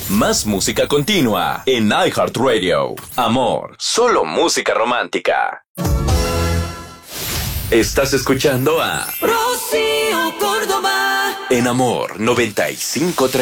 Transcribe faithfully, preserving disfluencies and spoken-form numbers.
Más música continua en iHeartRadio. Amor, solo música romántica. Estás escuchando a Rocío Córdoba En Amor noventa y cinco punto tres.